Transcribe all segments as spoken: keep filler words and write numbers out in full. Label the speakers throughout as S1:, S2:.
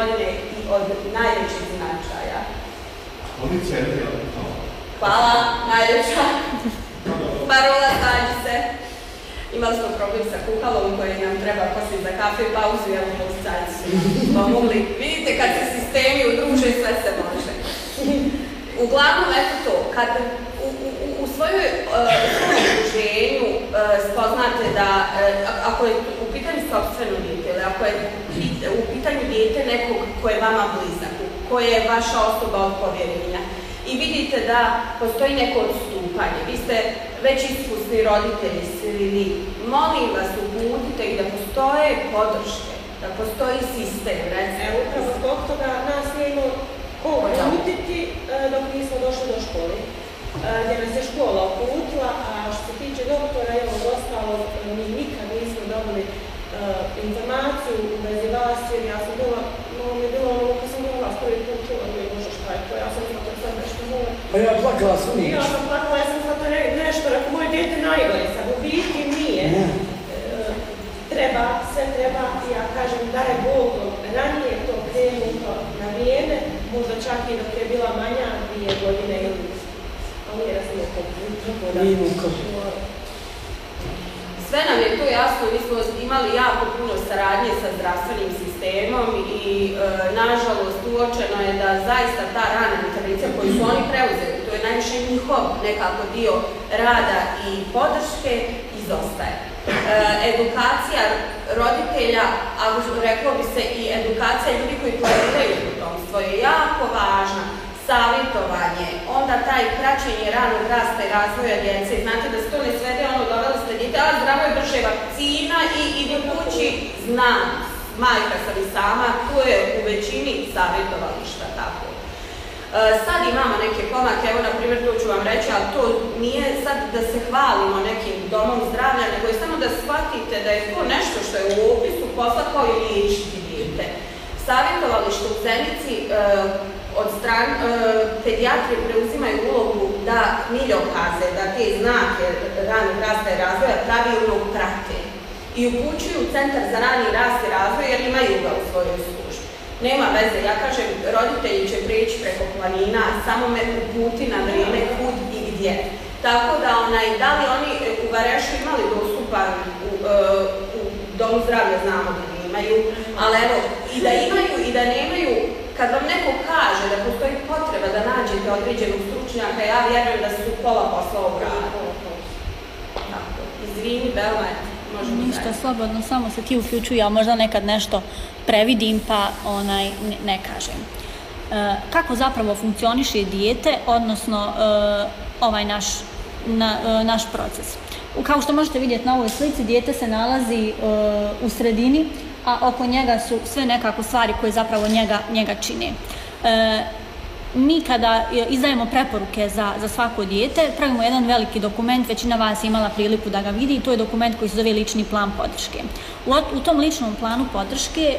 S1: godine i od najvećeg značaja.
S2: Oni cijeli, ali to?
S1: Hvala, najljepša. Parola, stađi se. Imali smo problem sa kuhalom koji nam treba poslije za kafe i pauzu, jel u stađi su pomogli. Vidite, kad se sistemi udruže, sve se može. Uglavnom, eto to, kad u, u, u svojoj udruženju uh, spoznate da, uh, ako je u pitanju sopstveno dijete ili ako je u pitanju dijete nekog ko je vama blizak, ko je vaša osoba od povjerenja i vidite da postoji neko odstupanje, vi ste već iskusni roditelji svi vi, molim vas uputite i da postoje podrške, da postoji sistem, recimo.
S3: Evo, upravo zbog toga nas nije imao ko uputiti dok nismo došli do škole, gdje nas je škola uputila, a što se tiče doktora, evo, ostalo, mi nikad nismo dobili informaciju u vezi vas, jer ja sam bila, no mi je bilo ono, kad sam bila vas prvi put čula, nije možda šta je to, ja sam zato sad nešto govorim.
S4: Pa ja plakala sam niš.
S3: Ja sam plakala, ja sam zato nešto, rekao, moje dijete najgore sad, u biti nije. Treba, sve treba, ja kažem, daj Bogom, ranije to krenuto na vrijeme, možda čak i dok je bila manja, dvije godine ili, ali je različno kako da...
S1: Sve nam je to jasno, mi smo imali jako puno saradnje sa zdravstvenim sistemom i e, nažalost uočeno je da zaista ta rana intervencija koju su oni preuzeli, to je najviše njihov nekako dio rada i podrške, izostaje. E, edukacija roditelja, a reklo bi se i edukacija ljudi koji planiraju potomstvo je jako važna. Savjetovanje, onda taj praćenje ranog rasta i razvoja djece. Znate da se to ne svede, ono doveli ste djete, a zdravo je brže vakcina i ide kući, znam, majka sam i sama, tu je u većini savjetovališta tako. E, sad imamo neke pomake, evo na primjer to ću vam reći, ali to nije sad da se hvalimo nekim domom zdravlja, nego je samo da shvatite da je to nešto što je u opisu posla kao i liječiti dijete. Savjetovalište u Zenici e, od strane e, pedijatrije preuzimaju ulogu da miljokaze, da te znake ranog rasta i razvoja pravilno prate i upućuju u Centar za rani rast i razvoj jer imaju ga u svojoj službi. Nema veze, ja kažem, roditelji će prijeći preko planina, samo me uputi na vrijeme kud i gdje. Tako da, onaj, da li oni u Varešu imali dostupan u, u domu zdravlja, znamo da imaju, ali evo, i da imaju i da nemaju, kad vam neko kaže da postoji potreba da nađete određenog stručnjaka, ja vjerujem da su pola posla obradili. Tako, izvini, Belma, možemo
S5: Ništa,
S1: zajedno.
S5: slobodno, samo se ti uključuju, a možda nekad nešto previdim pa onaj, ne, ne kažem. E, kako zapravo funkcioniše dijete, odnosno e, ovaj naš, na, e, naš proces? Kao što možete vidjeti na ovoj slici, dijete se nalazi e, u sredini, a oko njega su sve nekako stvari koje zapravo njega, njega čine. E, mi kada izdajemo preporuke za, za svako dijete, pravimo jedan veliki dokument, većina vas je imala priliku da ga vidi i to je dokument koji se zove lični plan podrške. U, u tom ličnom planu podrške e,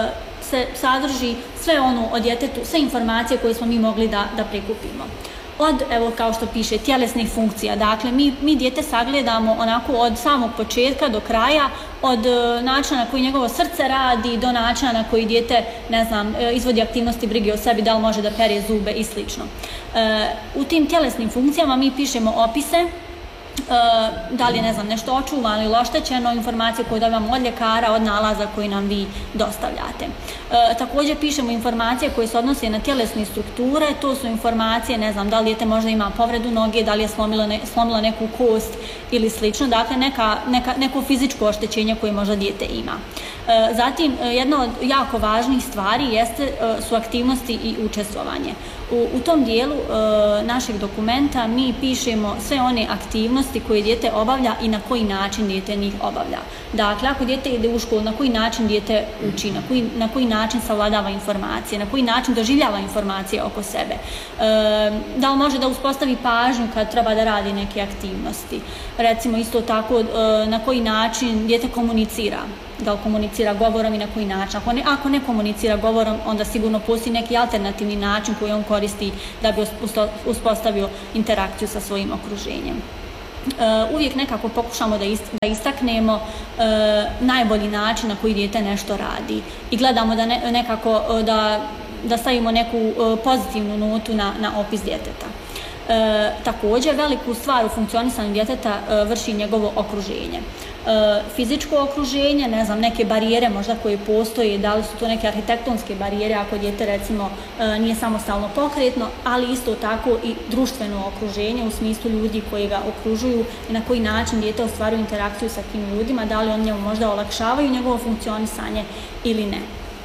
S5: se sadrži sve ono o djetetu, sve informacije koje smo mi mogli da, da prikupimo. Od, evo kao što piše, tjelesnih funkcija. Dakle, mi, mi dijete sagledamo onako od samog početka do kraja, od e, načina na koji njegovo srce radi do načina na koji dijete, ne znam, e, izvodi aktivnosti brige o sebi, da li može da pere zube i slično. E, u tim tjelesnim funkcijama mi pišemo opise, Uh, da li je, ne znam, nešto očuvano ili oštećeno, informacije koje dobivamo od ljekara, od nalaza koji nam vi dostavljate. Uh, također pišemo informacije koje se odnose na tjelesne strukture, to su informacije, ne znam, da li dijete možda ima povredu noge, da li je slomilo, ne, slomilo neku kost ili slično, dakle neka, neka, neko fizičko oštećenje koje možda dijete ima. Uh, zatim, uh, jedna od jako važnih stvari jeste, uh, su aktivnosti i učestvovanje. U, u tom dijelu uh, našeg dokumenta mi pišemo sve one aktivnosti koje dijete obavlja i na koji način dijete njih obavlja. Dakle, ako dijete ide u školu, na koji način dijete uči, na koji, na koji način savladava informacije, na koji način doživljava informacije oko sebe. E, da li može da uspostavi pažnju kad treba da radi neke aktivnosti. Recimo isto tako e, na koji način dijete komunicira. Da li komunicira govorom i na koji način. Ako ne, ako ne komunicira govorom, onda sigurno postoji neki alternativni način koji on koristi da bi uspostavio interakciju sa svojim okruženjem. uvijek nekako pokušamo da, ist, da istaknemo uh, najbolji način na koji dijete nešto radi i gledamo da ne, nekako uh, da, da stavimo neku uh, pozitivnu notu na, na opis djeteta. E, također, veliku stvar u funkcionisanju djeteta e, vrši njegovo okruženje. E, fizičko okruženje, ne znam, neke barijere možda koje postoje, da li su to neke arhitektonske barijere ako dijete recimo e, nije samostalno pokretno, ali isto tako i društveno okruženje u smislu ljudi koji ga okružuju i na koji način dijete ostvaruje interakciju sa tim ljudima, da li oni njemu možda olakšavaju njegovo funkcionisanje ili ne.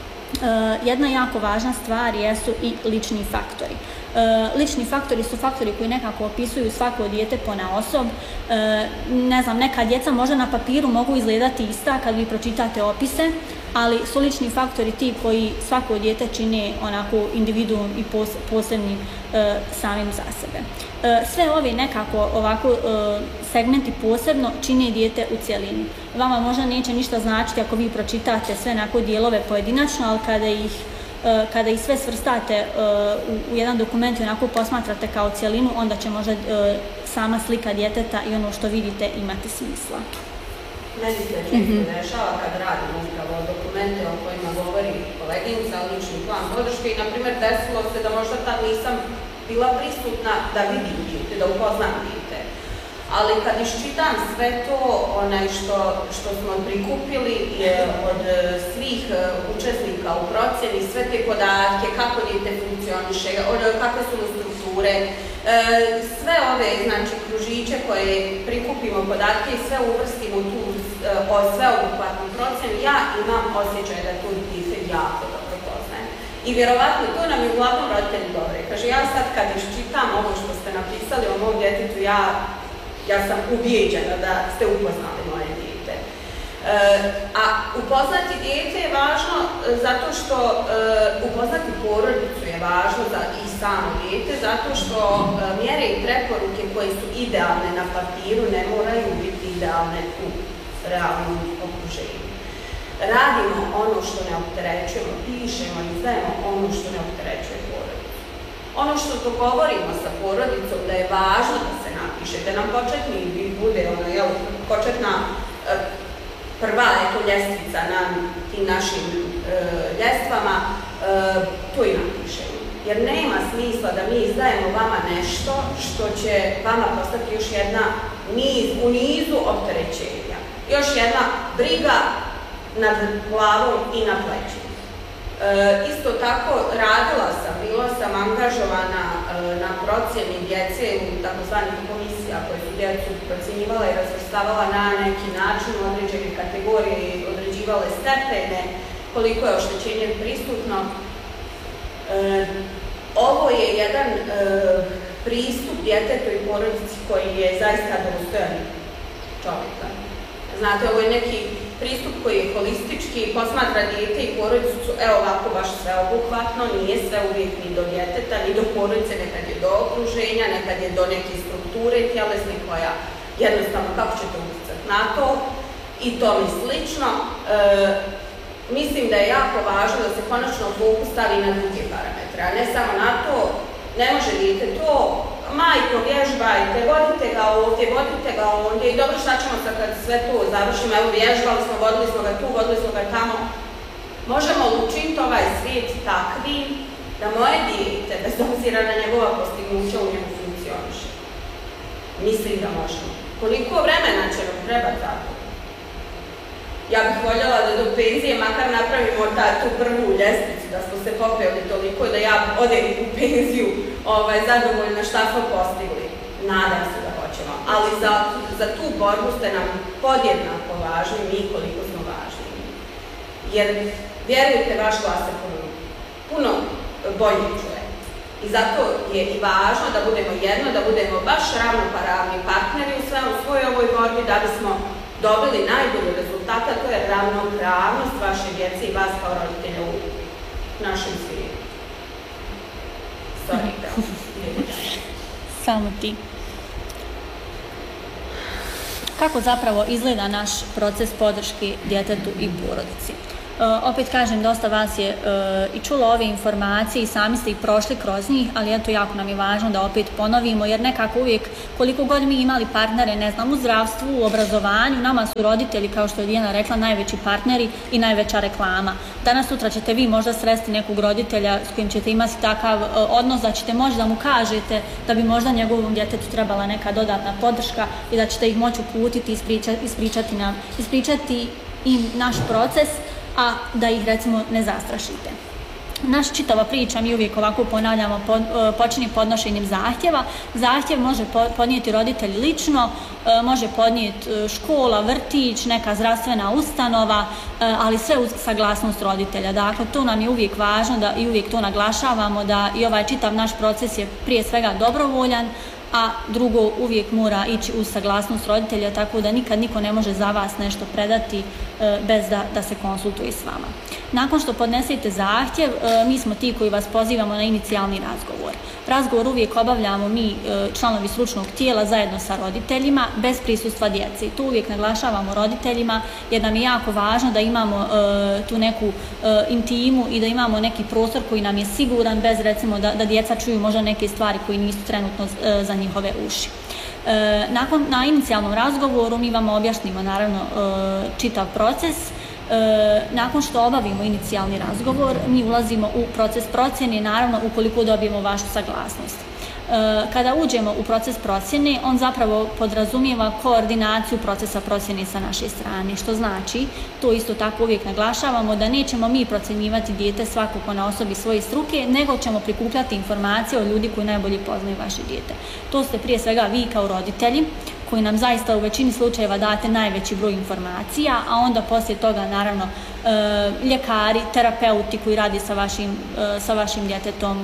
S5: E, jedna jako važna stvar jesu i lični faktori. E, lični faktori su faktori koji nekako opisuju svako dijete ponaosob. E, ne znam, neka djeca možda na papiru mogu izgledati ista kad vi pročitate opise, ali su lični faktori ti koji svako dijete čine onako individuum i pos, posebnim e, samim za sebe. E, sve ovi nekako ovako e, segmenti posebno čine dijete u cjelini. Vama možda neće ništa značiti ako vi pročitate sve onako dijelove pojedinačno, ali kada ih kada ih sve svrstate u jedan dokument i onako posmatrate kao cjelinu, onda će možda sama slika djeteta i ono što vidite imati smisla.
S1: Meni se često dešava kad radim upravo dokumente o kojima govori koleginica, lični plan podrške i, na primjer, desilo se da možda tad nisam bila prisutna da vidim dijete, da upoznam dijete. Ali kad iščitam sve to onaj što, što smo prikupili je od svih učesnika u procjeni, sve te podatke, kako dijete funkcioniše, kakve su mu strukture, sve ove znači, kružiće koje prikupimo podatke i sve uvrstimo tu o sveobuhvatnu procjenu, ja imam osjećaj da to dijete jako dobro poznaje. I vjerovatno to nam je uglavnom roditelji govore. Kaže, ja sad kad iščitam ovo što ste napisali o mom djetetu, ja Ja sam ubijeđena da ste upoznali moje dijete. E, a upoznati dijete je važno zato što e, upoznati porodicu je važno za i samo dijete, zato što e, mjere i preporuke koje su idealne na papiru ne moraju biti idealne u realnom okruženju. Radimo ono što ne opterećujemo, pišemo i izdajemo ono što ne opterećuje porodicu. Ono što dogovorimo sa porodicom da je važno da se napiše, da nam početni bude ono, jel, početna e, prva eto, ljestvica na tim našim e, ljestvama, e, to i napišemo. Jer nema smisla da mi izdajemo vama nešto što će vama postati još jedna niz, u nizu opterećenja. Još jedna briga nad glavom i na plećima. E, isto tako radila sam, bila sam angažovana e, na procjeni djece u takozvanih komisija koje su djecu procjenjivala i razvrstavala na neki način u određene kategorije i određivale stepene koliko je oštećenje prisutno. E, ovo je jedan e, pristup djetetu i porodici koji je zaista dostojan čovjeka. Znate, ovo je neki pristup koji je holistički, posmatra dijete i porodicu, evo ovako baš sveobuhvatno, nije sve uvijek ni do djeteta, ni do porodice, nekad je do okruženja, nekad je do neke strukture tjelesne koja jednostavno kako ćete utjecati na to i to mi slično. E, mislim da je jako važno da se konačno fokus stavi na druge parametre, a ne samo na to, ne može dijete to, majko, vježbajte, vodite ga ovdje, vodite ga ondje i dobro, šta ćemo sad kad sve to završimo, evo vježbali smo, vodili smo ga tu, vodili smo ga tamo. Možemo li učiniti ovaj svijet takvim da moje dijete, bez obzira na njegova postignuća, u njemu funkcioniše? Mislim da možemo. Koliko vremena će nam trebati za to? Ja bih voljela da do penzije makar napravimo ta, tu prvu ljestvicu, da smo se popeli toliko da ja odem u penziju ovaj, zadovoljna šta smo postigli. Nadam se da hoćemo, ali za, za tu borbu ste nam podjednako važni mi koliko smo važni. Jer, vjerujte, vaš glas se puno, puno bolje čuje. I zato je i važno da budemo jedno, da budemo baš ravnopravni partneri u svoj, u svojoj ovoj borbi, da bismo dobili najbolji rezultata, to je ravnopravnost vaše djece i vas kao roditelja u našem svijetu. Sorry, da.
S5: Samo ti. Kako zapravo izgleda naš proces podrške djetetu i porodici? opet kažem, dosta vas je i čulo ove informacije i sami ste i prošli kroz njih, ali eto, jako nam je važno da opet ponovimo, jer nekako uvijek, koliko god mi imali partnere, ne znam, u zdravstvu, u obrazovanju, nama su roditelji, kao što je Dijana rekla, najveći partneri i najveća reklama. Danas sutra ćete vi možda sresti nekog roditelja s kojim ćete imati takav odnos da ćete moći da mu kažete da bi možda njegovom djetetu trebala neka dodatna podrška i da ćete ih moći uputiti i ispričati, ispričati, nam, ispričati im naš proces, a da ih recimo ne zastrašite. Naša čitava priča, mi uvijek ovako ponavljamo, počinje podnošenjem zahtjeva. Zahtjev može podnijeti roditelj lično, može podnijeti škola, vrtić, neka zdravstvena ustanova, ali sve uz saglasnost roditelja. Dakle, to nam je uvijek važno da i uvijek to naglašavamo, da i ovaj čitav naš proces je prije svega dobrovoljan, a drugo uvijek mora ići uz saglasnost roditelja, tako da nikad niko ne može za vas nešto predati e, bez da, da se konsultuje s vama. Nakon što podnesete zahtjev, e, mi smo ti koji vas pozivamo na inicijalni razgovor. Razgovor uvijek obavljamo mi, e, članovi stručnog tijela, zajedno sa roditeljima, bez prisustva djece. I tu uvijek naglašavamo roditeljima, jer nam je jako važno da imamo e, tu neku e, intimu i da imamo neki prostor koji nam je siguran, bez recimo da, da djeca čuju možda neke stvari koji nisu trenutno e, za njihove uši. E, nakon, na inicijalnom razgovoru mi vam objasnimo naravno e, čitav proces. E, nakon što obavimo inicijalni razgovor, mi ulazimo u proces procjene, naravno ukoliko dobijemo vašu saglasnost. E, kada uđemo u proces procjene, on zapravo podrazumijeva koordinaciju procesa procjene sa naše strane, što znači, to isto tako uvijek naglašavamo, da nećemo mi procjenjivati dijete svakako na osobi svoje struke, nego ćemo prikupljati informacije od ljudi koji najbolje poznaju vaše dijete. To ste prije svega vi kao roditelji, koji nam zaista u većini slučajeva date najveći broj informacija, a onda poslije toga naravno e, ljekari, terapeuti koji radi sa vašim, e, sa vašim djetetom,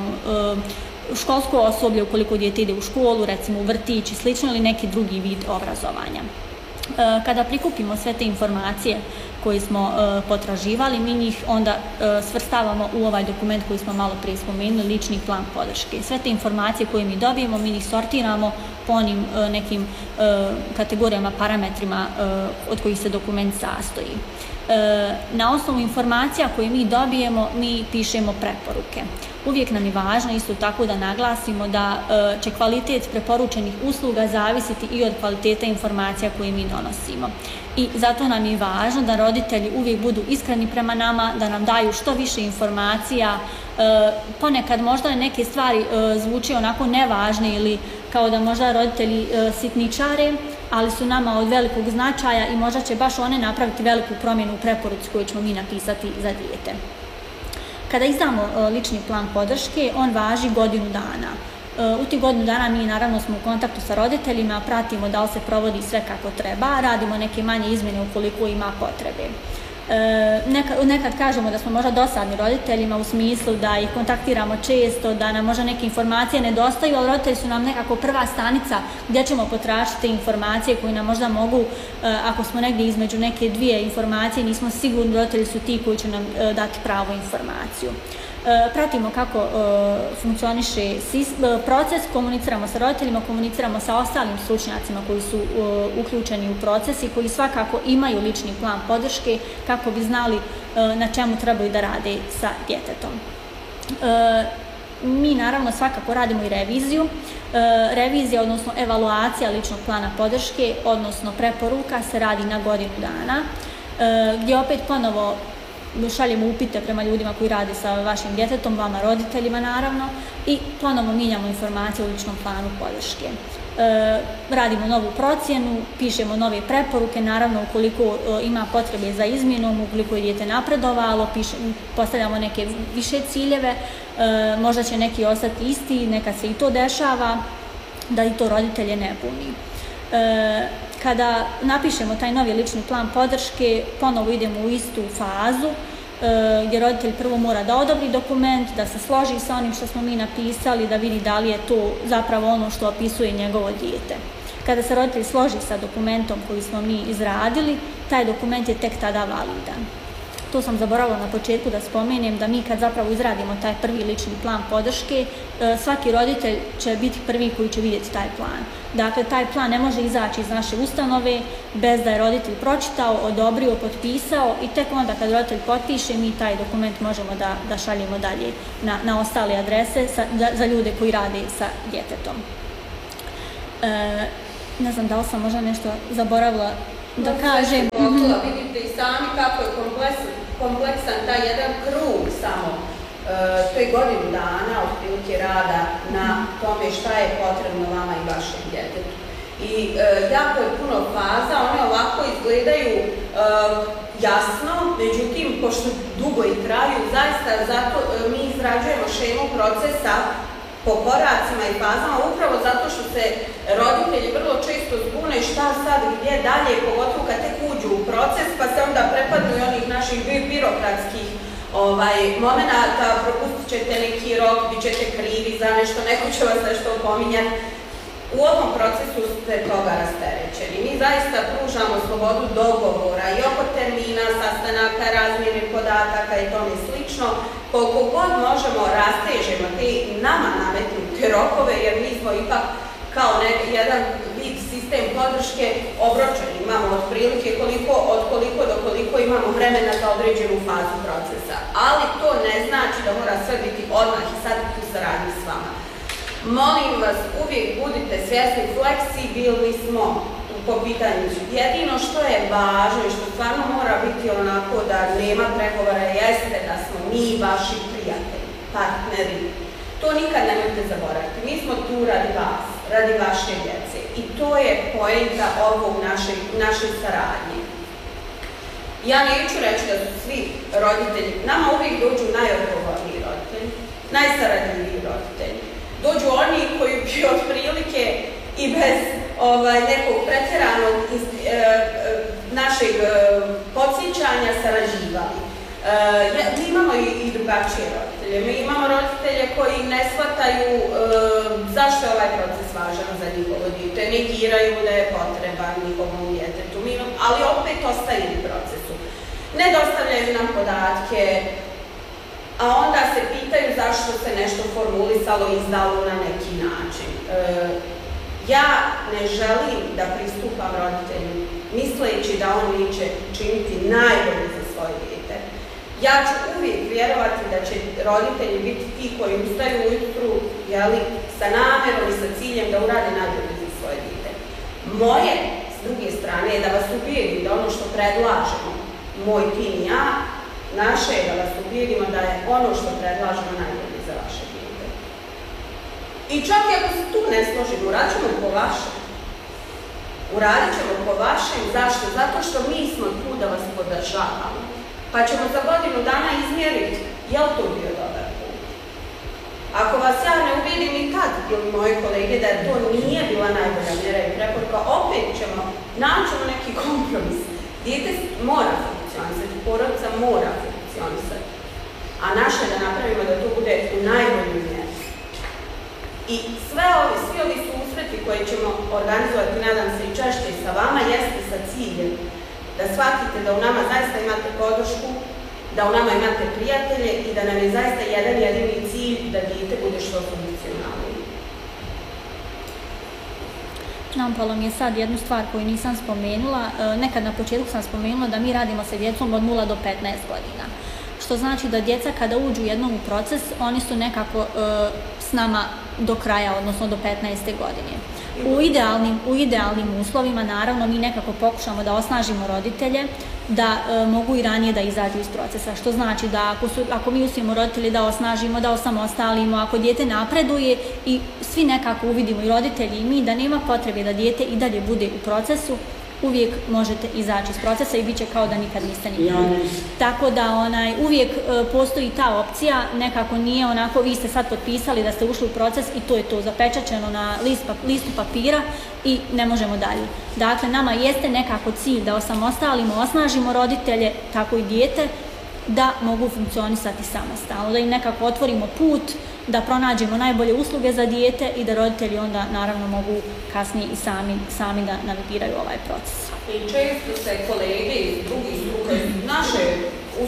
S5: e, školsko osoblje ukoliko dijete ide u školu, recimo u vrtić i slično, ili neki drugi vid obrazovanja. E, kada prikupimo sve te informacije koje smo e, potraživali, mi njih onda e, svrstavamo u ovaj dokument koji smo malo prije spomenuli, lični plan podrške. Sve te informacije koje mi dobijemo, mi ih sortiramo po onim e, nekim e, kategorijama, parametrima e, od kojih se dokument sastoji. E, na osnovu informacija koje mi dobijemo, mi pišemo preporuke. Uvijek nam je važno isto tako da naglasimo da e, će kvalitet preporučenih usluga zavisiti i od kvaliteta informacija koje mi donosimo. I zato nam je važno da roditelji uvijek budu iskreni prema nama, da nam daju što više informacija. E, ponekad možda neke stvari e, zvuče onako nevažne ili kao da možda roditelji e, sitničare, ali su nama od velikog značaja i možda će baš one napraviti veliku promjenu u preporuci koju ćemo mi napisati za dijete. Kada izdamo e, lični plan podrške, on važi godinu dana. U tih godinu dana mi naravno smo u kontaktu sa roditeljima, pratimo da li se provodi sve kako treba, radimo neke manje izmjene ukoliko ima potrebe. E, nekad, nekad kažemo da smo možda dosadni roditeljima u smislu da ih kontaktiramo često, da nam možda neke informacije nedostaju, ali roditelji su nam nekako prva stanica gdje ćemo potražiti te informacije koje nam možda mogu, e, ako smo negdje između neke dvije informacije, nismo sigurni, roditelji su ti koji će nam e, dati pravu informaciju. E, pratimo kako e, funkcioniše sis, e, proces, komuniciramo sa roditeljima, komuniciramo sa ostalim stručnjacima koji su e, uključeni u proces i koji svakako imaju lični plan podrške kako bi znali e, na čemu trebaju da rade sa djetetom. E, mi naravno svakako radimo i reviziju. E, revizija, odnosno evaluacija ličnog plana podrške, odnosno preporuka se radi na godinu dana, e, gdje opet ponovo šaljemo upite prema ljudima koji rade sa vašim djetetom, vama roditeljima naravno, i ponovno mijenjamo informacije o ličnom planu podrške. E, radimo novu procjenu, pišemo nove preporuke, naravno ukoliko e, ima potrebe za izmjenom, ukoliko je dijete napredovalo, pišemo, postavljamo neke više ciljeve, e, možda će neki ostati isti, nekad se i to dešava, da i to roditelje ne buni. E, Kada napišemo taj novi lični plan podrške, ponovo idemo u istu fazu e, gdje roditelj prvo mora da odobri dokument, da se složi sa onim što smo mi napisali, da vidi da li je to zapravo ono što opisuje njegovo dijete. Kada se roditelj složi sa dokumentom koji smo mi izradili, taj dokument je tek tada validan. to sam zaboravila na početku da spomenem, da mi kad zapravo izradimo taj prvi lični plan podrške, svaki roditelj će biti prvi koji će vidjeti taj plan. Dakle, taj plan ne može izaći iz naše ustanove bez da je roditelj pročitao, odobrio, potpisao i tek onda kad roditelj potpiše, mi taj dokument možemo da, da šaljemo dalje na, na ostale adrese sa, da, za ljude koji rade sa djetetom. E, ne znam da li sam možda nešto zaboravila da kažem.
S1: Mm-hmm. Vidite i sami kako je kompleksan, kompleksan taj jedan krug samo. E, to je godinu dana otprilike rada na tome šta je potrebno vama i vašem djetetu. I e, jako je puno faza, one ovako izgledaju e, jasno, međutim, pošto dugo i traju, zaista zato e, mi izrađujemo šemu procesa po koracima i fazama, upravo zato što se roditelji vrlo često zbune šta sad, gdje dalje, pogotovo kad tek uđu u proces, pa se onda prepadnu i onih naših birokratskih ovaj, momenata, propustit ćete neki rok, bit ćete krivi za nešto, neko će vas nešto opominjati. U ovom procesu ste toga rasterećeni. Mi zaista pružamo slobodu dogovora i oko termina, sastanaka, razmjene podataka i tome slično. Koliko god možemo rastežemo te nama nametnute rokove, jer mi smo ipak kao ne, jedan vid sistem podrške obročeni. Imamo otprilike koliko, od koliko do koliko imamo vremena za određenu fazu procesa. Ali to ne znači da mora sve biti odmah i sad u saradnji s vama. Molim vas, uvijek budite svjesni, fleksibilni smo po pitanju. Jedino što je važno i što stvarno mora biti onako da nema pregovora jeste da smo mi vaši prijatelji, partneri. To nikad nemojte zaboraviti. Mi smo tu radi vas, radi vaše djece i to je poenta ovog naše, naše saradnje. Ja neću reći da su svi roditelji, nama uvijek dođu najodgovorniji roditelji, najsaradljiviji roditelji. Dođu oni koji bi otprilike i bez ovaj, nekog pretjeranog e, e, našeg e, podsjećanja sarađivali. E, mi imamo i, i drugačije roditelje. Mi imamo roditelje koji ne shvataju e, zašto je ovaj proces važan za njihovo dijete. Negiraju da je potreban njihovom djetetu. Mi imamo, ali opet ostaju u procesu. Ne dostavljaju nam podatke, a onda se pitaju zašto se nešto formulisalo i izdalo na neki način. E, ja ne želim da pristupam roditelju misleći da on neće činiti najbolje za svoje dijete. Ja ću uvijek vjerovati da će roditelji biti ti koji ustaju ujutru, jeli, sa namjerom i sa ciljem da urade najbolje za svoje dijete. Moje, s druge strane, je da vas ubijedim da ono što predlažemo, moj tim i ja, naše je da vas ubijedimo da je ono što predlažemo najbolje za vaše dijete. I čak i ako se tu ne složimo, uradit ćemo po vašem. Uradit ćemo po vašem. Zašto? Zato što mi smo tu da vas podržavamo. Pa ćemo za godinu dana izmjeriti je li to bio dobar put. Ako vas ja ne ubijedim i tad, ili moje kolege, da to nije bila najbolja mjera i preporuka, opet ćemo naći neki kompromis. Dijete mora funkcionisati, porodica mora funkcionisati. A naše je da napravimo da to bude u najboljoj mjeri. I sve ovi, svi ovi susreti koje ćemo organizovati, nadam se i češće sa vama, jeste sa ciljem da shvatite da u nama zaista imate podršku, da u nama imate prijatelje i da nam je zaista jedan jedini cilj da dijete bude što funkcionalniji.
S5: Nampalo mi je sad jednu stvar koju nisam spomenula. Nekad na početku sam spomenula da mi radimo sa djecom od nula do petnaest godina. Što znači da djeca kada uđu jednom u proces, oni su nekako e, s nama do kraja, odnosno do petnaeste godine. U idealnim, u idealnim uslovima, naravno, mi nekako pokušamo da osnažimo roditelje da e, mogu i ranije da izađu iz procesa. Što znači da ako, su, ako mi uspijemo roditelji da osnažimo, da osamostalimo, ako dijete napreduje i svi nekako uvidimo i roditelji i mi da nema potrebe da dijete i dalje bude u procesu, uvijek možete izaći iz procesa i bit će kao da nikad niste nikad. Tako da onaj, uvijek e, postoji ta opcija, nekako nije onako, vi ste sad potpisali da ste ušli u proces i to je to zapečaćeno na list, listu papira i ne možemo dalje. Dakle, nama jeste nekako cilj da osamostalimo, osnažimo roditelje, tako i dijete, da mogu funkcionisati samostalno, da im nekako otvorimo put, da pronađemo najbolje usluge za dijete i da roditelji onda naravno mogu kasnije i sami, sami da navigiraju ovaj proces.
S1: I često se kolege iz drugih struka, iz naše ustanove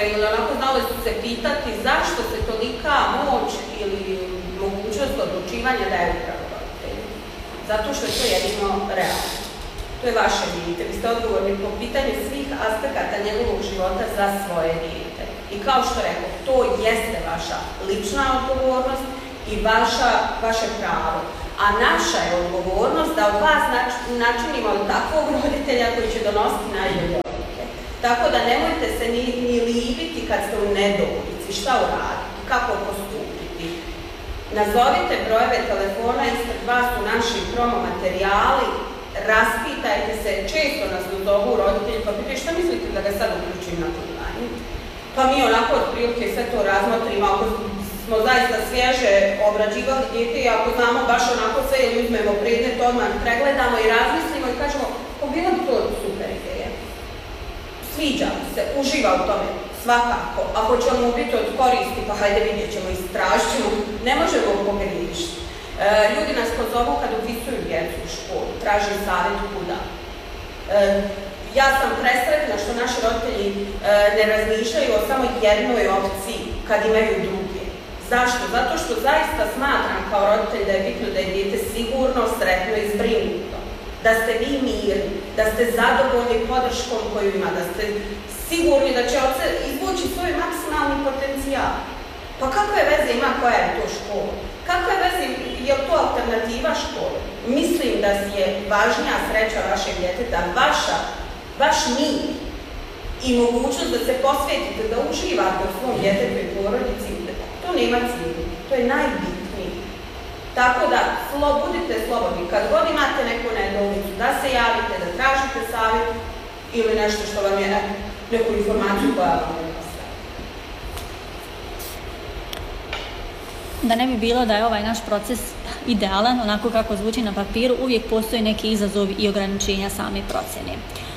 S1: ili onako znali su se pitati zašto se tolika moć ili mogućnost odlučivanja daje upravo roditelju. Zato što je to jedino realno. To je vaše dijete. Vi ste odgovorni po pitanju svih aspekata njegovog života za svoje dijete. I kao što rekao, to jeste vaša lična odgovornost i vaša, vaše pravo. A naša je odgovornost da u vas načinimo takvog roditelja koji će donositi najbolje odluke. Tako da nemojte se ni, ni libiti kad ste u nedoumici, šta uraditi, kako postupiti. Nazovite brojeve telefona, ispred vas su naši promo materijali, raspitajte se, često nas zovu roditelji, pa pitaju šta mislite da ga sad uključim na plivanje? Pa mi onako otprilike sve to razmotrimo, ako smo zaista svježe obrađivali dijete i ako znamo baš onako sve ili uzmemo predmet, odmah pregledamo i razmislimo i kažemo, pa bila bi to super ideja. Sviđa se, uživa u tome, svakako. Ako ćemo mu biti od koristi, pa hajde vidjet ćemo, istražit ćemo, ne možemo pogriješiti. E, ljudi nas pozovu kad upisuju djecu u školu, traže savjet kuda. E, ja sam presretna što naši roditelji e, ne razmišljaju o samo jednoj opciji kad imaju druge. Zašto? Zato što zaista smatram kao roditelj da je bitno da je dijete sigurno, sretno i zbrinuto. Da ste vi mirni, da ste zadovoljni podrškom koju ima, da ste sigurni da će od se izvući svoj maksimalni potencijal. Pa kakve veze ima koja je to škola? Kakve veze, je li to alternativa škole? Mislim da je važnija sreća vašeg djeteta, vaša, vaš mir i mogućnost da se posvetite, da uživate u svom djetetu i porodici. To nema cilju, to je najbitnije. Tako da, slo, budite slobodni. Kad god imate neku nedoumicu, da se javite, da tražite savjet ili nešto što vam je neku informaciju koja vam je postavila.
S5: Da ne bi bilo da je ovaj naš proces idealan, onako kako zvuči na papiru, uvijek postoje neki izazovi i ograničenja same procjene.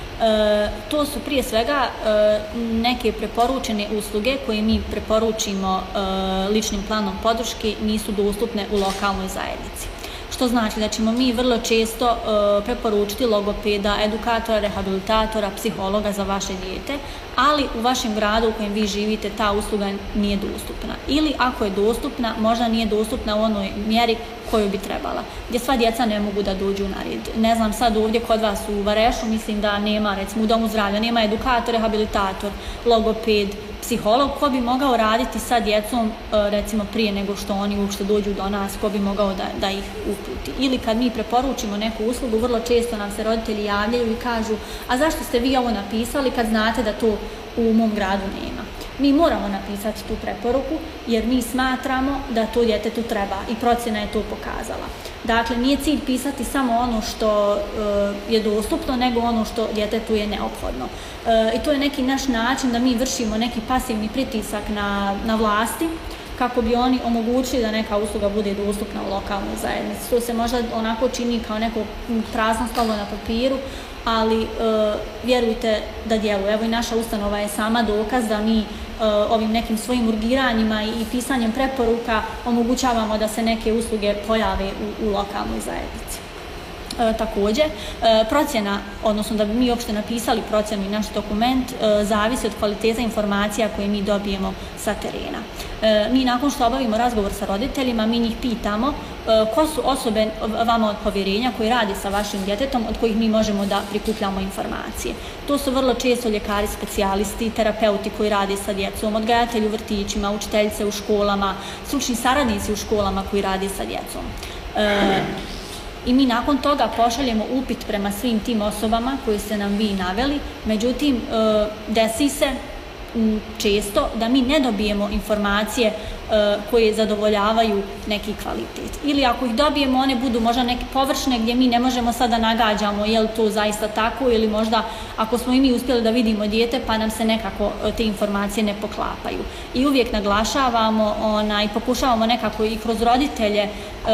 S5: E, to su prije svega e, neke preporučene usluge koje mi preporučimo e, ličnim planom podrške nisu dostupne u lokalnoj zajednici. Što znači da ćemo mi vrlo često e, preporučiti logopeda, edukatora, rehabilitatora, psihologa za vaše dijete, ali u vašem gradu u kojem vi živite ta usluga nije dostupna. Ili ako je dostupna, možda nije dostupna u onoj mjeri koju bi trebala, gdje sva djeca ne mogu da dođu na red. Ne znam, sad ovdje kod vas u Varešu mislim da nema, recimo u domu zdravlja, nema edukator, rehabilitator, logoped, psiholog, ko bi mogao raditi sa djecom recimo prije nego što oni uopšte dođu do nas, ko bi mogao da, da ih uputi. Ili kad mi preporučimo neku uslugu, vrlo često nam se roditelji javljaju i kažu, a zašto ste vi ovo napisali kad znate da to u mom gradu nema? Mi moramo napisati tu preporuku jer mi smatramo da to djetetu treba i procjena je to pokazala. Dakle, nije cilj pisati samo ono što e, je dostupno, nego ono što djetetu je neophodno. E, I to je neki naš način da mi vršimo neki pasivni pritisak na, na vlasti kako bi oni omogućili da neka usluga bude dostupna u lokalnoj zajednici. To se možda onako čini kao neko prazno slovo na papiru, ali e, vjerujte da djeluje. Evo i naša ustanova je sama dokaz da mi e, ovim nekim svojim urgiranjima i, i pisanjem preporuka omogućavamo da se neke usluge pojave u, u lokalnoj zajednici. E, također, e, procjena, odnosno da bi mi uopšte napisali procjenu i naš dokument, e, zavisi od kvaliteta informacija koje mi dobijemo sa terena. E, mi nakon što obavimo razgovor sa roditeljima, mi njih pitamo e, ko su osobe vama od povjerenja koji rade sa vašim djetetom, od kojih mi možemo da prikupljamo informacije. To su vrlo često ljekari specijalisti, terapeuti koji rade sa djecom, odgajatelji u vrtićima, učiteljice u školama, stručni saradnici u školama koji rade sa djecom. E, I mi nakon toga pošaljemo upit prema svim tim osobama koje ste nam vi naveli, međutim desi se često da mi ne dobijemo informacije koje zadovoljavaju neki kvalitet. Ili ako ih dobijemo, one budu možda neke površne gdje mi ne možemo sada nagađamo je li to zaista tako ili možda ako smo i mi uspjeli da vidimo dijete pa nam se nekako te informacije ne poklapaju. I uvijek naglašavamo ona, i pokušavamo nekako i kroz roditelje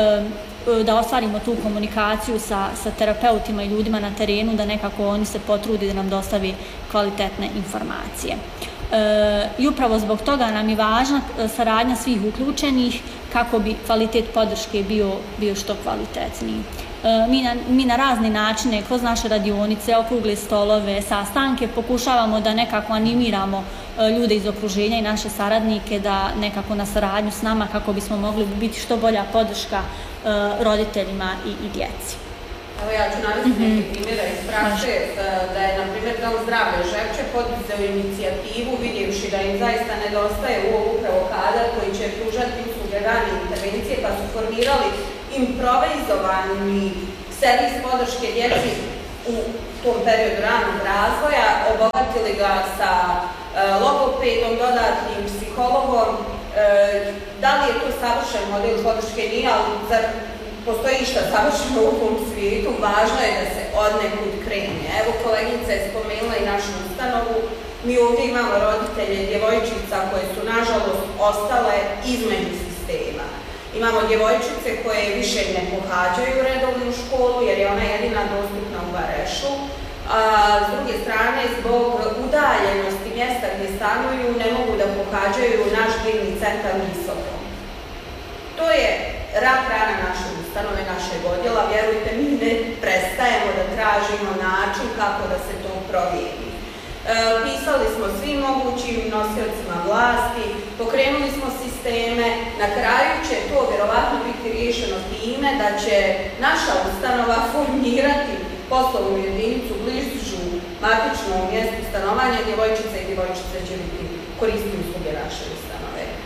S5: da ostvarimo tu komunikaciju sa, sa terapeutima i ljudima na terenu, da nekako oni se potrude da nam dostavi kvalitetne informacije. i upravo zbog toga nam je važna saradnja svih uključenih kako bi kvalitet podrške bio, bio što kvalitetniji. Mi na, mi na razne načine, kroz naše radionice, okrugle stolove, sastanke, pokušavamo da nekako animiramo ljude iz okruženja i naše saradnike da nekako na saradnju s nama kako bismo mogli biti što bolja podrška roditeljima i, i djeci.
S1: Evo ja ću navesti mm-hmm. neke primjera iz prakse, da je, na primjer, Dom zdravlja Žepče poduzeo inicijativu vidjevši da im zaista nedostaje u upravo kadar koji će pružati usluge rane intervencije, pa su formirali improvizovani servis podrške djeci u tom periodu ranog razvoja, obogatili ga sa e, logopedom, dodatnim psihologom. E, da li je to savršen model podrške? Nije, ali zar postoji išta savršeno u ovom svijetu? Važno je da se od nekud krene. Evo, kolegica je spomenula i našu ustanovu. Mi ovdje imamo roditelje djevojčica koje su, nažalost, ostale između sistema. Imamo djevojčice koje više ne pohađaju redovnu školu jer je ona jedina dostupna u Varešu. A s druge strane, zbog udaljenosti mjesta gdje stanuju, ne mogu da pohađaju naš klinički centar u Visokom. To je rak rana naše ustanove, našeg odjela. Vjerujte, mi ne prestajemo da tražimo način kako da se to provjeri. E, pisali smo svim mogućim nosiocima vlasti, pokrenuli smo sisteme, na kraju će to vjerovatno biti riješeno time da će naša ustanova formirati poslovnu jedinicu bližu matičnom mjestu stanovanja, djevojčice i djevojčice će biti koristiti usluge naše ustanove. E,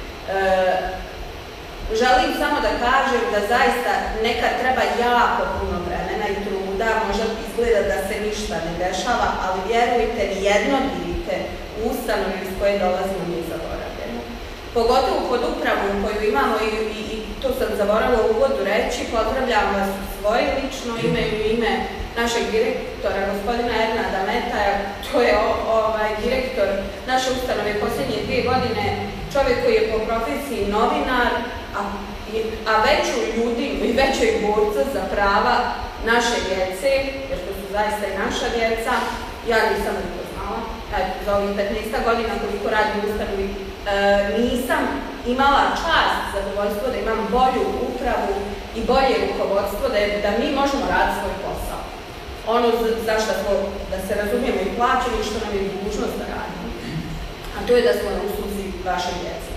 S1: želim samo da kažem da zaista nekad treba jako puno vremena i truda, možda izgleda da se ništa ne dešava, ali vjerujte, nijedno dijete u ustanovi iz koje dolazimo nije zaboravljeno. Pogotovo pod upravom koju imamo i, i, i to sam zaboravila u uvodu reći, pozdravljam vas u svoje lično ime i u ime našeg direktora, gospodina Ernada Metaja. To je o, ovaj, direktor naše ustanove posljednje dvije godine, čovjek koji je po profesiji novinar, a, a veću ljudinu i većoj borca za prava naše djece, jer to su zaista i naša djeca, ja nisam to znala. Za ovih petnaest godina koliko radim u ustanovi, e, nisam imala čast, zadovoljstvo da imam bolju upravu i bolje rukovodstvo, da, je, da mi možemo raditi svoj posao. Ono za što smo, da se razumijemo i plaćeni, što nam je dužnost da radimo. A to je da smo na usluzi vaše djece.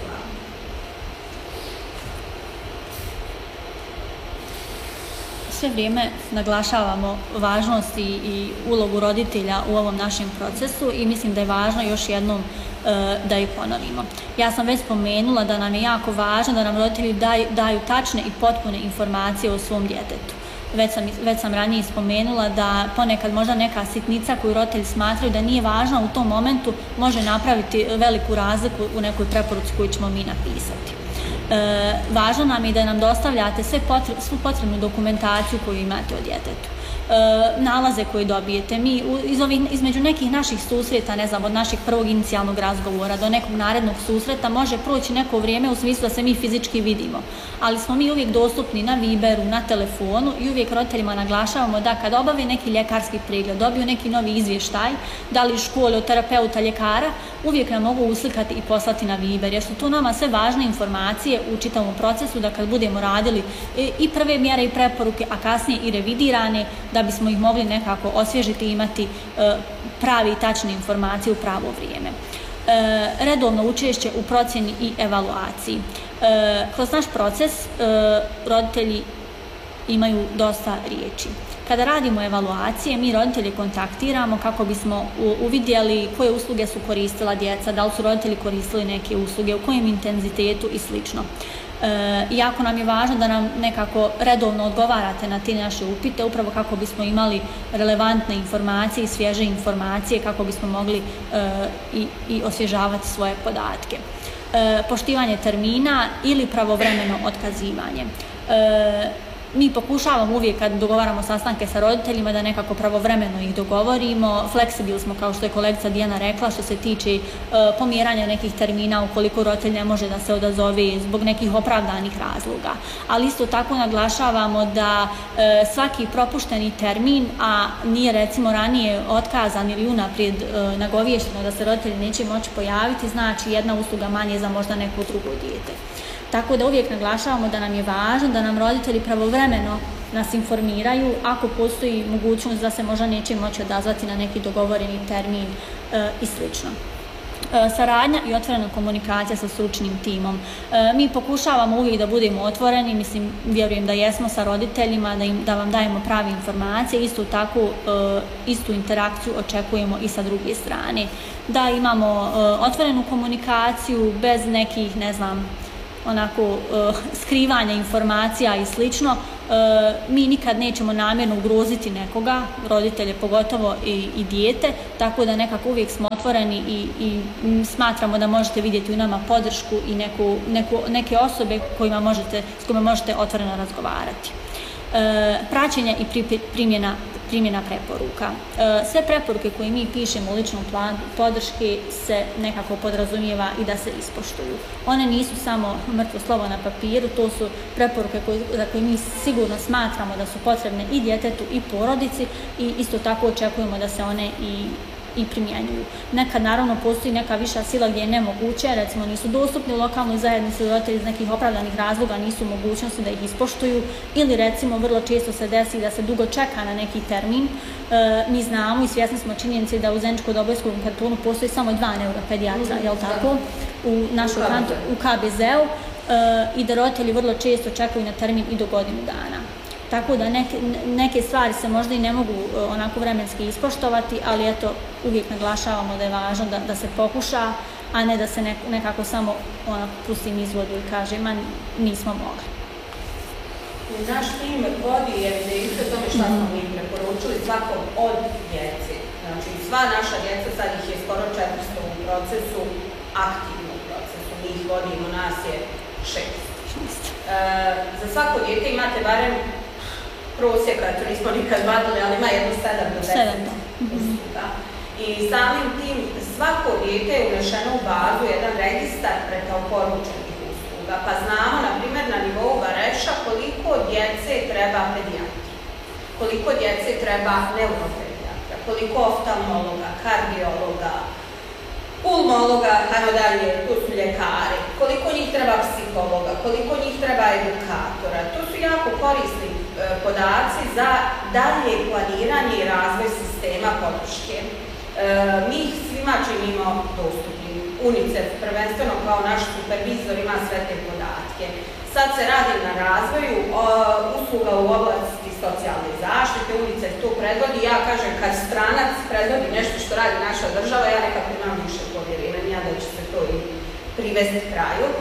S5: Sve vrijeme naglašavamo važnost i, i ulogu roditelja u ovom našem procesu i mislim da je važno još jednom e, da ih ponovimo. Ja sam već spomenula da nam je jako važno da nam roditelji daju, daju tačne i potpune informacije o svom djetetu. Već sam, već sam ranije spomenula da ponekad možda neka sitnica koju roditelji smatraju da nije važna u tom momentu može napraviti veliku razliku u nekoj preporuci koju ćemo mi napisati. E, važno nam je da nam dostavljate sve potre, svu potrebnu dokumentaciju koju imate o djetetu. E, nalaze koje dobijete. Mi iz ovih, između nekih naših susreta, ne znam, od našeg prvog inicijalnog razgovora do nekog narednog susreta može proći neko vrijeme u smislu da se mi fizički vidimo. Ali smo mi uvijek dostupni na Viberu, na telefonu i uvijek roditeljima naglašavamo da kad obave neki ljekarski pregled, dobiju neki novi izvještaj, da li iz škole, od terapeuta, ljekara, uvijek nam mogu uslikati i poslati na Viber, jer su tu nama sve važne informacije u čitavom procesu da kad budemo radili i prve mjere i preporuke, a kasnije i revidirane, da bismo ih mogli nekako osvježiti i imati pravi i tačne informacije u pravo vrijeme. Redovno učešće u procjeni i evaluaciji. Kroz naš proces roditelji imaju dosta riječi. Kada radimo evaluacije, mi roditelje kontaktiramo kako bismo uvidjeli koje usluge su koristila djeca, da li su roditelji koristili neke usluge, u kojem intenzitetu i slično. E, jako nam je važno da nam nekako redovno odgovarate na te naše upite, upravo kako bismo imali relevantne informacije i svježe informacije, kako bismo mogli e, i, i osvježavati svoje podatke. E, poštivanje termina ili pravovremeno otkazivanje. E, Mi pokušavamo uvijek kad dogovaramo sastanke sa roditeljima da nekako pravovremeno ih dogovorimo. Fleksibilni smo, kao što je kolegica Dijana rekla, što se tiče e, pomjeranja nekih termina ukoliko roditelj ne može da se odazove zbog nekih opravdanih razloga. Ali isto tako naglašavamo da e, svaki propušteni termin, a nije recimo ranije otkazan ili unaprijed e, nagovješteno da se roditelji neće moći pojaviti, znači jedna usluga manje za možda neko drugo dijete. Tako da uvijek naglašavamo da nam je važno da nam roditelji pravovremeno nas informiraju ako postoji mogućnost da se možda neće moći odazvati na neki dogovoreni termin e, i slično. E, saradnja i otvorena komunikacija sa stručnim timom. E, mi pokušavamo uvijek da budemo otvoreni, mislim, vjerujem da jesmo sa roditeljima, da, im, da vam dajemo prave informacije, isto tako e, istu interakciju očekujemo i sa druge strane. Da imamo e, otvorenu komunikaciju bez nekih, ne znam, onako uh, skrivanja informacija i slično. Uh, mi nikad nećemo namjerno ugroziti nekoga, roditelje pogotovo i, i dijete, tako da nekako uvijek smo otvoreni i, i smatramo da možete vidjeti u nama podršku i neku, neku, neke osobe kojima možete, s kojima možete otvoreno razgovarati. Uh, praćenje i primjena primjena preporuka. E, sve preporuke koje mi pišemo u ličnom planu podrške se nekako podrazumijeva i da se ispoštuju. One nisu samo mrtvo slovo na papiru, to su preporuke koje, za koje mi sigurno smatramo da su potrebne i djetetu i porodici i isto tako očekujemo da se one i i primjenjuju. Nekad naravno postoji neka viša sila gdje je nemoguće, recimo nisu dostupni u lokalnoj zajednici, roditelji iz nekih opravdanih razloga nisu u mogućnosti da ih ispoštuju ili recimo vrlo često se desi da se dugo čeka na neki termin. E, mi znamo i svjesni smo činjenici da u Zeničko-Dobojskom kantonu postoji samo dva neuropedijatra, mm, jel tako, u našoj kantonu, u K B Z-u e, i da roditelji vrlo često čekaju na termin i do godinu dana. Tako da neke, neke stvari se možda i ne mogu onako vremenski ispoštovati, ali eto, uvijek naglašavamo da je važno da, da se pokuša, a ne da se nek, nekako samo onako pustim izvodu i kaže, ma nismo mogli.
S1: Naš tim vodi evidenciju o tome šta smo mi preporučili svakom od djece. Znači, sva naša djeca, sad ih je skoro četiristo u procesu, aktivnom procesu. Mi ih vodimo, nas je šest. E, za svako dijete imate barem prosjeka, to nismo nikad vadili, ali ima jedno sedam do deset usluga. I samim tim svako dijete je unešeno u bazu jedan registar preporučenih usluga. Pa znamo, na primjer, na nivou Vareša koliko djece treba pedijatra, koliko djece treba neuropedijatra, koliko oftalmologa, kardiologa, pulmologa, ajmo dalje, tu su ljekari, koliko njih treba psihologa, koliko njih treba edukatora. To su jako korisni e, podaci za dalje planiranje i razvoj sistema podrške. E, mi ih svima činimo dostupnim. UNICEF prvenstveno kao naš supervizor ima sve te podatke. Sad se radi na razvoju o, usluga u oblasti socijalne zaštite, UNICEF to predvodi. Ja kažem, kad stranac predvodi nešto što radi naša država, ja nekako imam više povjerenja da će se to i privesti kraju. E,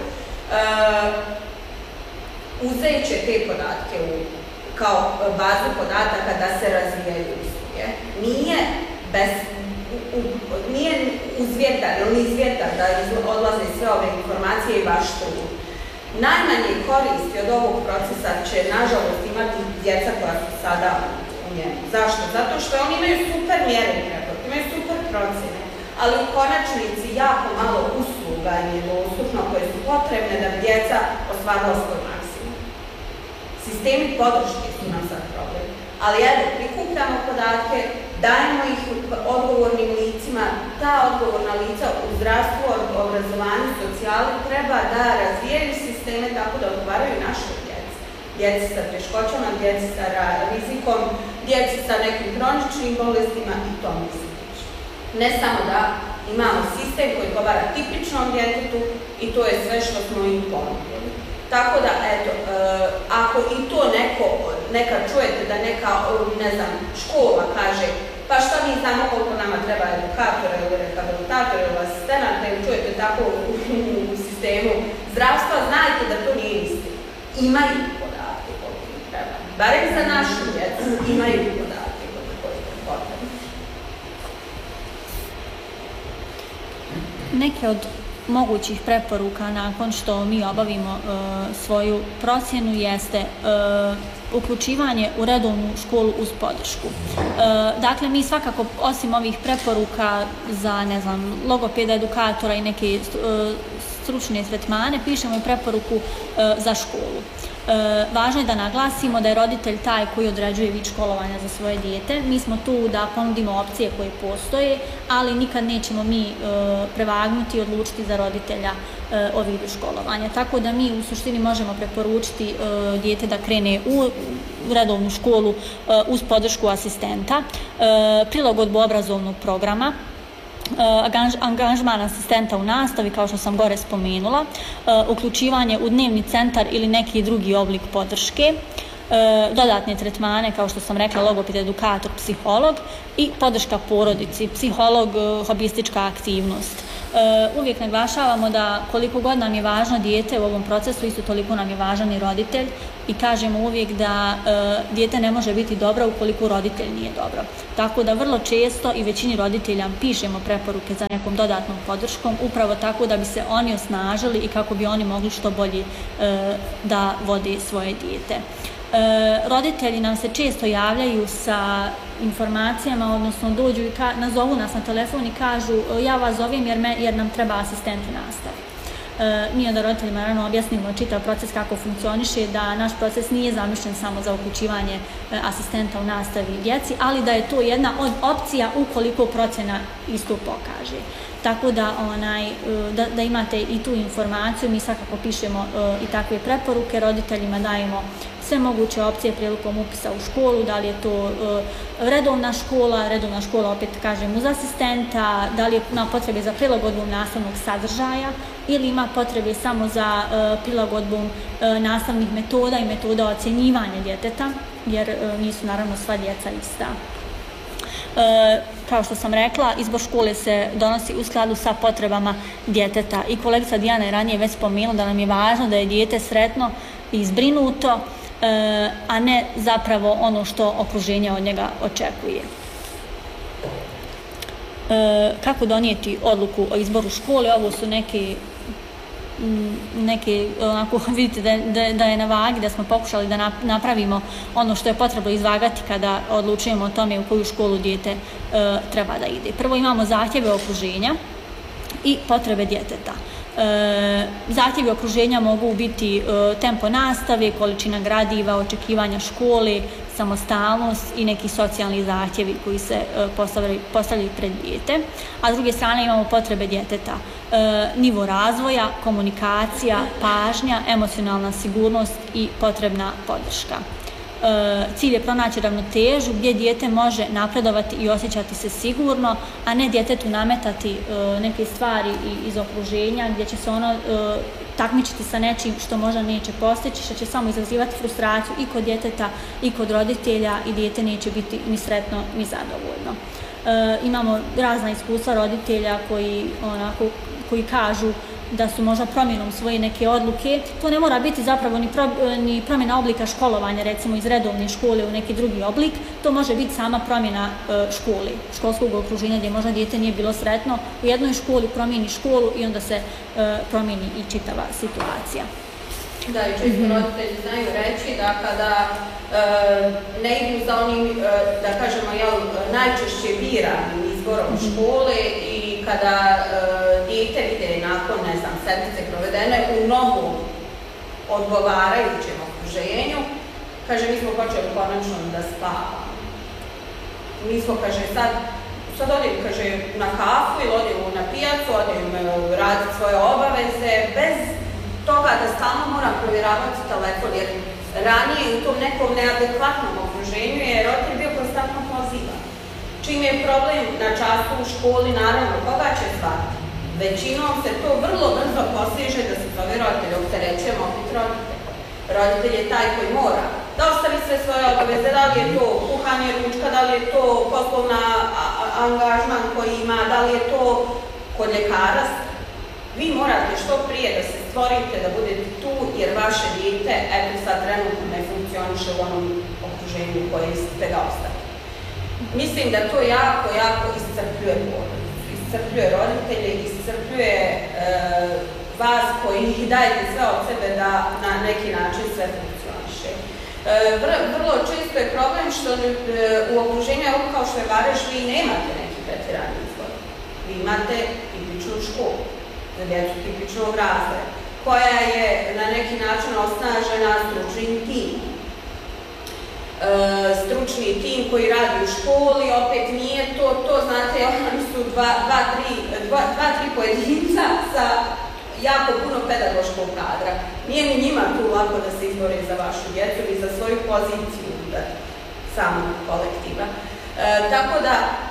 S1: uzet će te podatke u, kao bazu podataka da se razvijaju usluge. Nije bez U, u, nije uzvjetan ili izvjetan da odlaze sve ove informacije i vaš trud. Najmanje koristi od ovog procesa će, nažalost, imati djeca koja su sada u njemu. Zašto? Zato što oni imaju super mjere i preporuke, imaju super procjene, ali u konačnici jako malo usluga im je dostupno koje su potrebne da bi djeca ostvarila svoj maksimum. Sistemi podrške su nam sad problem. Ali evo, prikupljamo podatke, dajemo ih odgovornim licima, ta odgovorna lica u zdravstvu, obrazovanju, socijali treba da razvijaju sisteme tako da odgovaraju našoj djeci. Djeci sa teškoćama, djeci sa rizikom, djeci sa nekim kroničnim bolestima i tome slično. Ne samo da imamo sistem koji odgovara tipičnom djetetu i to je sve što smo im ponudili. Tako da, eto, e, ako i to neko, nekad čujete da neka, ne znam, škola kaže pa šta mi znamo koliko nama treba edukatora ili rehabilitatora ili asistenata ili čujete tako u, u sistemu zdravstva, znajte da to nije istina. Imaju podatke koliko im treba. Barem za našu djecu imaju podatke koliko im potrebno.
S5: Neke od mogućih preporuka nakon što mi obavimo e, svoju procjenu jeste e, uključivanje u redovnu školu uz podršku. E, dakle, mi svakako, osim ovih preporuka za, ne znam, logopeda, edukatora i neke e, stručne tretmane, pišemo i preporuku e, za školu. E, važno je da naglasimo da je roditelj taj koji određuje vid školovanja za svoje dijete. Mi smo tu da ponudimo opcije koje postoje, ali nikad nećemo mi e, prevagnuti i odlučiti za roditelja e, o vidu školovanja. Tako da mi u suštini možemo preporučiti e, dijete da krene u redovnu školu e, uz podršku asistenta, e, prilagodbu obrazovnog programa, angažman asistenta u nastavi, kao što sam gore spomenula, uključivanje u dnevni centar ili neki drugi oblik podrške, dodatne tretmane, kao što sam rekla, logoped, edukator, psiholog i podrška porodici, psiholog, hobistička aktivnost. Uvijek naglašavamo da koliko god nam je važno dijete u ovom procesu, isto toliko nam je važan i roditelj i kažemo uvijek da dijete ne može biti dobro ukoliko roditelj nije dobro. Tako da vrlo često i većini roditelja pišemo preporuke za nekom dodatnom podrškom, upravo tako da bi se oni osnažili i kako bi oni mogli što bolje da vode svoje dijete. E, roditelji nam se često javljaju sa informacijama, odnosno dođu i ka, nazovu nas na telefon i kažu ja vas zovem jer, me, jer nam treba asistent u nastavi. E, mi onda roditeljima naravno objasnimo čitav proces kako funkcioniše, da naš proces nije zamišljen samo za uključivanje e, asistenta u nastavi djeci, ali da je to jedna od opcija ukoliko procjena isto pokaže. Tako da, onaj, da, da imate i tu informaciju, mi svakako pišemo e, i takve preporuke, roditeljima dajemo sve moguće opcije prilikom upisa u školu, da li je to e, redovna škola, redovna škola opet kažem uz asistenta, da li ima potrebe za prilagodbom nastavnog sadržaja ili ima potrebe samo za e, prilagodbom e, nastavnih metoda i metoda ocjenjivanja djeteta, jer e, nisu naravno sva djeca ista. E, kao što sam rekla, izbor škole se donosi u skladu sa potrebama djeteta i kolegica Dijana je ranije već spomenula da nam je važno da je dijete sretno i zbrinuto, e, a ne zapravo ono što okruženje od njega očekuje. E, kako donijeti odluku o izboru škole? Ovo su neke neke, onako, vidite da, da, da je na vagi, da smo pokušali da napravimo ono što je potrebno izvagati kada odlučujemo o tome u koju školu dijete e, treba da ide. Prvo imamo zahtjeve okruženja i potrebe djeteta. E, zahtjevi okruženja mogu biti e, tempo nastave, količina gradiva, očekivanja škole, samostalnost i neki socijalni zahtjevi koji se e, postavljaju, postavljaju pred dijete. A s druge strane imamo potrebe djeteta. E, nivo razvoja, komunikacija, pažnja, emocionalna sigurnost i potrebna podrška. E, cilj je pronaći ravnotežu gdje dijete može napredovati i osjećati se sigurno, a ne djetetu nametati e, neke stvari iz okruženja gdje će se ono e, takmičiti sa nečim što možda neće postići, što će samo izazivati frustraciju i kod djeteta i kod roditelja i dijete neće biti ni sretno ni zadovoljno. E, imamo razna iskustva roditelja koji, onako, koji kažu da su možda promjenom svoje neke odluke, to ne mora biti zapravo ni, pro, ni promjena oblika školovanja, recimo iz redovne škole u neki drugi oblik, to može biti sama promjena e, škole, školskog okruženja gdje možda dijete nije bilo sretno, u jednoj školi promijeni školu i onda se e, promijeni i čitava situacija.
S1: Da, i često mm-hmm. roditelji znaju reći da kada e, ne idu za onim, e, da kažemo, jel, najčešće biranim izborom mm-hmm. škole i kada e, dijete vide nakon, ne znam, sedmice provedene u novom odgovarajućem okruženju, kaže, mi smo počeli konačno da spavamo. Mi smo, kaže, sad, sad odim, kaže, na kafu ili odim na pijacu, odim raditi svoje obaveze, bez toga da stalno moram provjeravati telefon, jer ranije u tom nekom neadekvatnom okruženju je roditelj bio konstantno pozivan. Čim je problem na času u školi, naravno, koga će zvati? Većinom se to vrlo brzo postiže da se zove roditelj, opterećujemo opet roditelj. Roditelj je taj koji mora da ostavi sve svoje obaveze, da li je to kuhanje ručka, da li je to poslovna angažman koji ima, da li je to kod ljekara. Vi morate što prije da se stvorite, da budete tu, jer vaše dijete, eto sad trenutno ne funkcioniše u onom okruženju koje ste ga ostavili. Mislim da to jako, jako iscrpljuje porodicu, iscrpljuje roditelje, iscrpljuje e, vas koji dajete sve od sebe da na neki način sve funkcioniše. E, vr, vrlo često je problem što e, u okruženju, evo kao što je Vareš, vi nemate neki pretjerani izbor. Vi imate tipičnu školu, za djecu tipičnog razreda, koja je na neki način osnažena stručnim timom. E, stručni tim koji radi u školi, opet nije to, to znate, oni su dva, dva, tri, dva, dva, tri pojedinca sa jako puno pedagoškog kadra. Nije ni njima tu lako da se izbore za vašu djecu i za svoju poziciju da, samog kolektiva. E, tako da,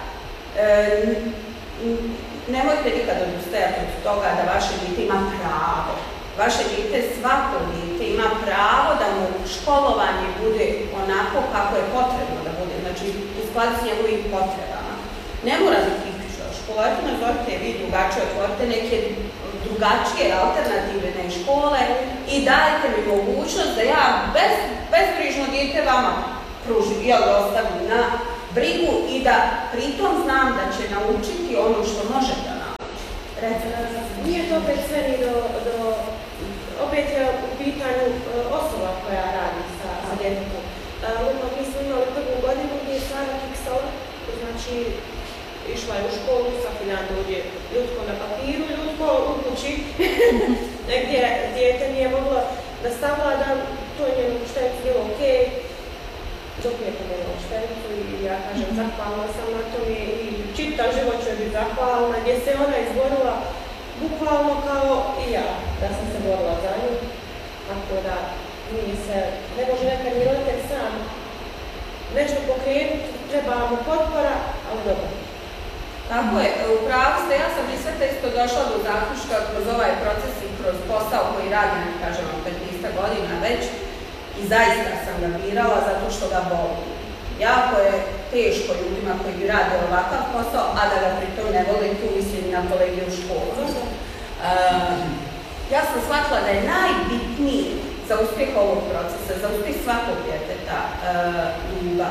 S1: e, nemojte nikad odustajati od toga da vaše dijete ima pravo. Vaše dijete, svako dijete ima pravo da mu školovanje bude onako kako je potrebno da bude, znači u skladu s njegovim potrebama. Ne mora biti tipična škola, eto nazovite vi drugačije, otvorite neke drugačije alternativne škole i dajte mi mogućnost da ja bez, bezbrižno dijete vama pružim, jel ostavim na brigu i da pritom znam da će naučiti ono što može da nauči. Recimo.
S3: Nije to opet sve ni do, do opet je u pitanju osoba koja radi sa, sa djetetom. Uh, mi smo imali prvu godinu gdje je Sara kiksala, znači išla je u školu, svaki dan dođe ljudko na papiru, ljudko u kući, gdje dijete nije moglo da savlada, to je njenu štericu bilo ok, dok nije pomenula štericu i ja kažem zahvalna sam na tom i čitav život ću je biti zahvalna, gdje se ona izborila bukvalno kao i ja, da sam se borila za nju, tako da nije se, ne može nekad ni roditelj sam nešto pokrenuti, treba mu potpora, ali dobro.
S1: Tako je, upravo ste, ja sam i sve isto došla do zaključka kroz ovaj proces i kroz posao koji radim, kažem vam, petnaest godina već i zaista sam ga birala zato što ga volim. Jako je teško ljudima koji rade ovakav posao, a da ga pritom ne vole, tu mislim na kolege u školu. Uh, ja sam shvatila da je najbitniji za uspjeh ovog procesa, za uspjeh svakog djeteta uh, ljubav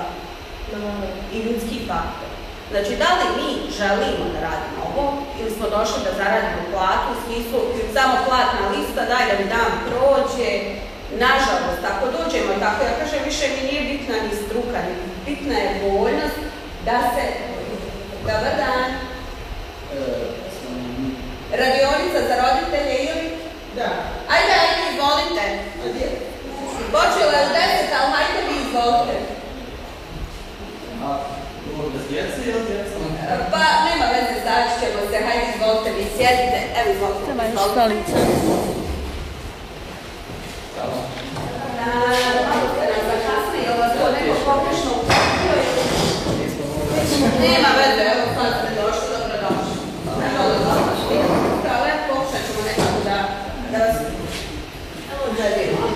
S1: i ljudski faktor. Znači, da li mi želimo da radimo ovo ili smo došli da zaradimo platu, u smislu samo platna lista, daj da mi dan prođe. Nažalost, ako dođemo tako, ja kažem, više mi nije bitna ni struka, ni bitna je voljnost da se... Dobar dan. Radionica za roditelje ili?
S3: Da.
S1: Ajde, ajde, izvolite. Počelo je u deset, ali hajde vi izvolite.
S2: A, ovo bez djece ili djeca?
S1: Pa, nema veze, zaći ćemo se, hajde izvolite, vi sjedite. Evo, izvolite.
S5: Treba još stolica.
S1: Malo ste nam zakasnili, ili vas to neko pogrešno uputio? Nema veze, evo sad ste došli, dobro došli. Upravo, evo pokušat ćemo nekako da... da vas... Evo da vidimo.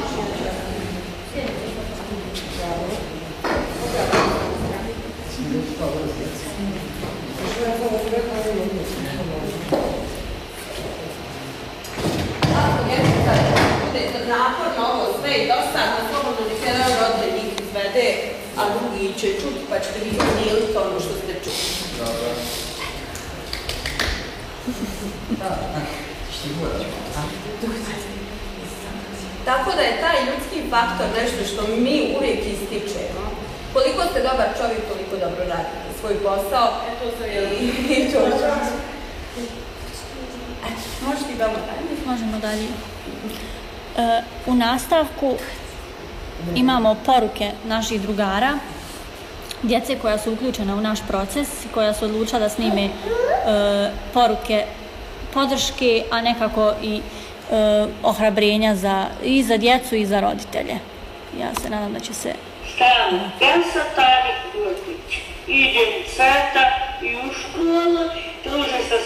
S1: Ako djeca bude naporno ovo sve i dosadno, slobodno nek jedan roditelj njih izvede, a drugi će čuti pa ćete vi zamijeliti ono što ste čuli.
S2: Dobro.
S1: Tako da je taj ljudski faktor nešto što mi uvijek ističemo. Koliko ste dobar čovjek, toliko dobro radite svoj posao.
S3: E, to sam ja.
S1: I to ću. Možeš ti dobro dalje?
S5: Možemo dalje. E, u nastavku imamo poruke naših drugara, djece koja su uključena u naš proces, koja su odlučila da snime e, poruke podrške, a nekako i e, ohrabrenja za, i za djecu i za roditelje. Ja se nadam da će se...
S4: Stavim, ja sam Tani Kurtić, idem cveta i u školu, družim se